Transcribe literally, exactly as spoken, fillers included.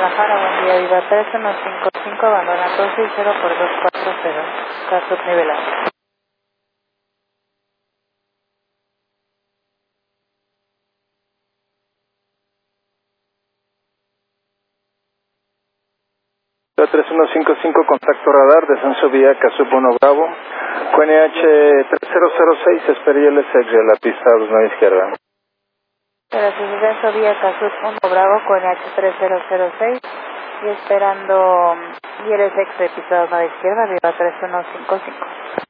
Guadalajara, buen día, Viva tres uno cinco cinco, abandona dos seis cero por dos cuatro cero, caso nivelado. tres uno cinco cinco, contacto radar, descenso vía Casub uno Bravo, Q N H tres cero cero seis, espera y L S X, la pista dos nueve izquierda. Gracias, descenso vía Casub uno Bravo, Q N H tres cero cero seis, y esperando I L S X de pista dos nueve izquierda, Viva tres uno cinco cinco.